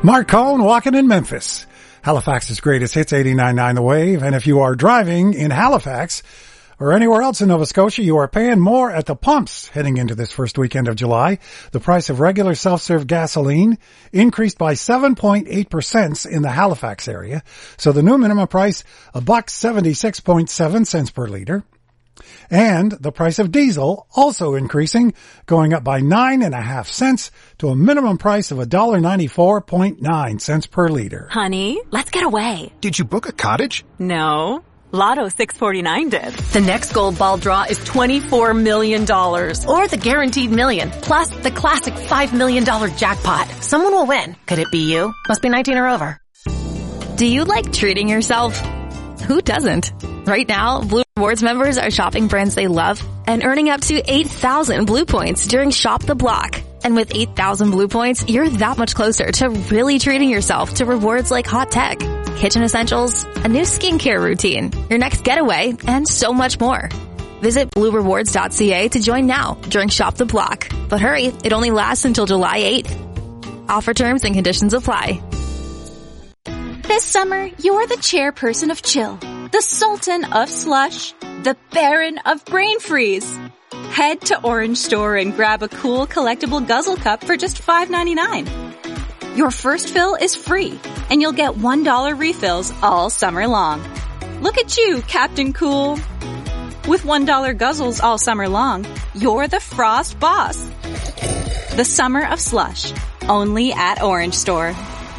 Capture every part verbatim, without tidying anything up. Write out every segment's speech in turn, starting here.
Mark Cohn walking in Memphis. Halifax's greatest hits, eighty-nine point nine The Wave. And if you are driving in Halifax or anywhere else in Nova Scotia, you are paying more at the pumps heading into this first weekend of July. The price of regular self-serve gasoline increased by seven point eight percent in the Halifax area. So the new minimum price, a buck seventy-six point seven cents per liter. And the price of diesel also increasing, going up by nine and a half cents to a minimum price of a dollar ninety-four point nine cents per liter. Honey, let's get away. Did you book a cottage? No. Lotto six forty-nine did. The next gold ball draw is twenty-four million dollars. Or the guaranteed million, plus the classic five million dollars jackpot. Someone will win. Could it be you? Must be nineteen or over. Do you like treating yourself? Who doesn't? Right now, Blue Rewards members are shopping brands they love and earning up to eight thousand Blue Points during Shop the Block. And with eight thousand Blue Points, you're that much closer to really treating yourself to rewards like hot tech, kitchen essentials, a new skincare routine, your next getaway, and so much more. Visit blue rewards dot c a to join now during Shop the Block. But hurry, it only lasts until July eighth. Offer terms and conditions apply. This summer, you're the chairperson of chill, the sultan of slush, the baron of brain freeze. Head to Orange Store and grab a cool collectible guzzle cup for just five ninety-nine. Your first fill is free, and you'll get one dollar refills all summer long. Look at you, Captain Cool. With one dollar guzzles all summer long, you're the Frost boss. The summer of slush, only at Orange Store.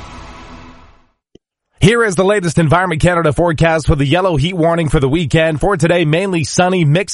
Here is the latest Environment Canada forecast for the yellow heat warning for the weekend. For today, mainly sunny, mixed